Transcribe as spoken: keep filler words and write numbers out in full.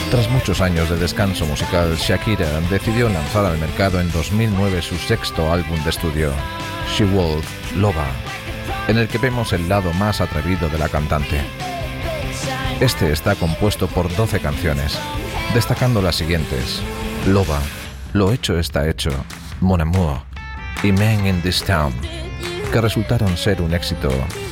Tras muchos años de descanso musical, Shakira decidió lanzar al mercado en dos mil nueve su sexto álbum de estudio, She Wolf, Loba, en el que vemos el lado más atrevido de la cantante. Este está compuesto por doce canciones, destacando las siguientes: Loba, Lo hecho está hecho, Mon Amour y Man in This Town, que resultaron ser un éxito